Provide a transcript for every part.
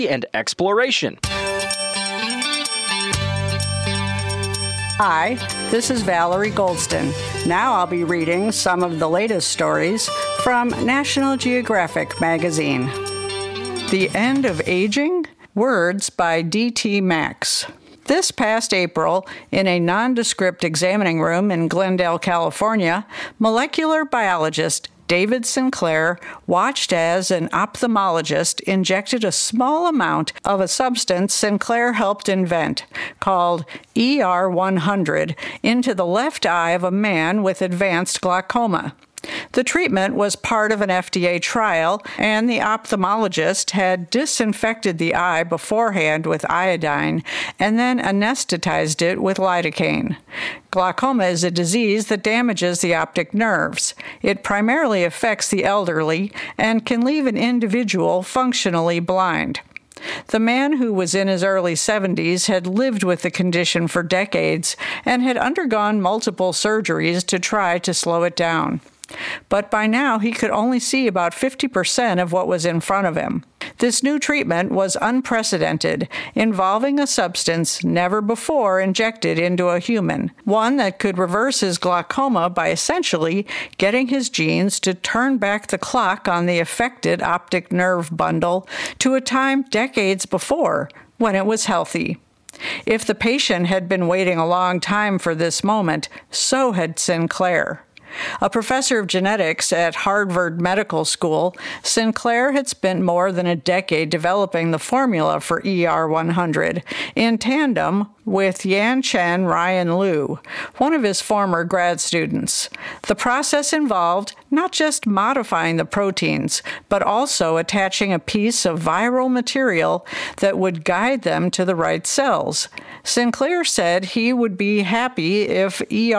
and exploration. Hi, this is Valerie Goldston. Now I'll be reading some of the latest stories from National Geographic magazine. The End of Aging? Words by D.T. Max. This past April, in a nondescript examining room in Glendale, California, molecular biologist David Sinclair watched as an ophthalmologist injected a small amount of a substance Sinclair helped invent, called ER100, into the left eye of a man with advanced glaucoma. The treatment was part of an FDA trial, and the ophthalmologist had disinfected the eye beforehand with iodine and then anesthetized it with lidocaine. Glaucoma is a disease that damages the optic nerves. It primarily affects the elderly and can leave an individual functionally blind. The man, who was in his early 70s, had lived with the condition for decades and had undergone multiple surgeries to try to slow it down. But by now, he could only see about 50% of what was in front of him. This new treatment was unprecedented, involving a substance never before injected into a human, one that could reverse his glaucoma by essentially getting his genes to turn back the clock on the affected optic nerve bundle to a time decades before, when it was healthy. If the patient had been waiting a long time for this moment, so had Sinclair. A professor of genetics at Harvard Medical School, Sinclair had spent more than a decade developing the formula for ER100 in tandem with Yan Chen Ryan Liu, one of his former grad students. The process involved not just modifying the proteins, but also attaching a piece of viral material that would guide them to the right cells. Sinclair said he would be happy if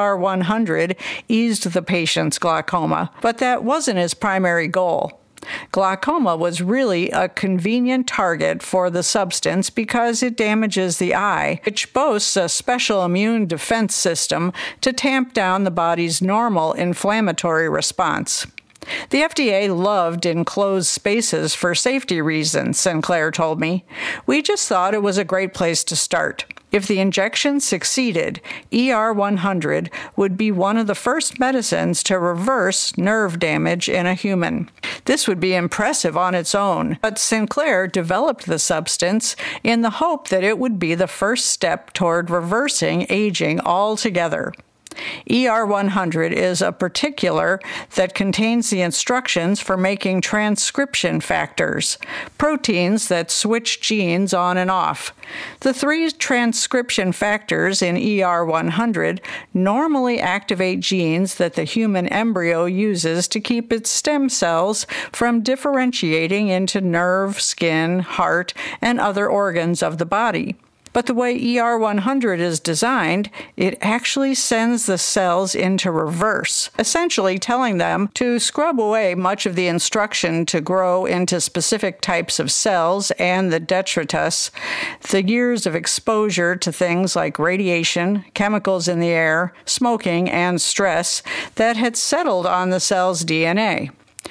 ER100 eased the patient's glaucoma, but that wasn't his primary goal. Glaucoma was really a convenient target for the substance because it damages the eye, which boasts a special immune defense system to tamp down the body's normal inflammatory response. The FDA loved enclosed spaces for safety reasons, Sinclair told me. We just thought it was a great place to start. If the injection succeeded, ER100 would be one of the first medicines to reverse nerve damage in a human. This would be impressive on its own, but Sinclair developed the substance in the hope that it would be the first step toward reversing aging altogether. ER100 is a particular that contains the instructions for making transcription factors, proteins that switch genes on and off. The three transcription factors in ER100 normally activate genes that the human embryo uses to keep its stem cells from differentiating into nerve, skin, heart, and other organs of the body. But the way ER100 is designed, it actually sends the cells into reverse, essentially telling them to scrub away much of the instruction to grow into specific types of cells and the detritus, the years of exposure to things like radiation, chemicals in the air, smoking, and stress that had settled on the cell's DNA.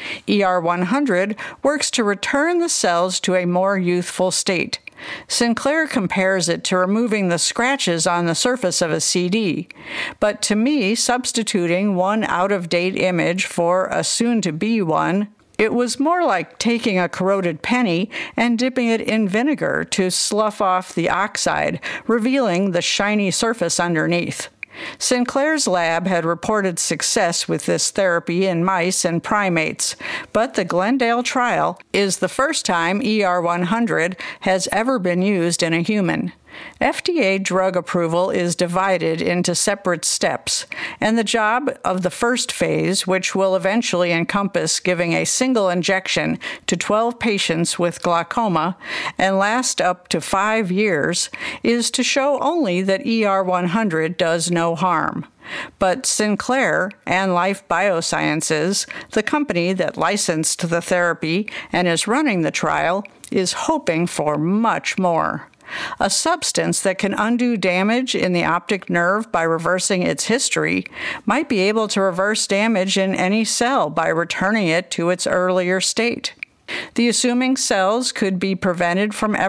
ER100 works to return the cells to a more youthful state. Sinclair compares it to removing the scratches on the surface of a CD. But to me, substituting one out-of-date image for a soon-to-be one, it was more like taking a corroded penny and dipping it in vinegar to slough off the oxide, revealing the shiny surface underneath. Sinclair's lab had reported success with this therapy in mice and primates, but the Glendale trial is the first time ER100 has ever been used in a human. FDA drug approval is divided into separate steps, and the job of the first phase, which will eventually encompass giving a single injection to 12 patients with glaucoma and last up to 5 years, is to show only that ER100 does no harm. But Sinclair and Life Biosciences, the company that licensed the therapy and is running the trial, is hoping for much more. A substance that can undo damage in the optic nerve by reversing its history might be able to reverse damage in any cell by returning it to its earlier state. The assuming cells could be prevented from